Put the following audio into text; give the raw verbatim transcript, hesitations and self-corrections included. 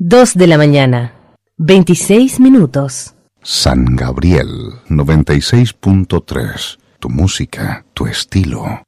Dos de la mañana, veintiséis minutos. San Gabriel noventa y seis punto tres. Tu música, tu estilo.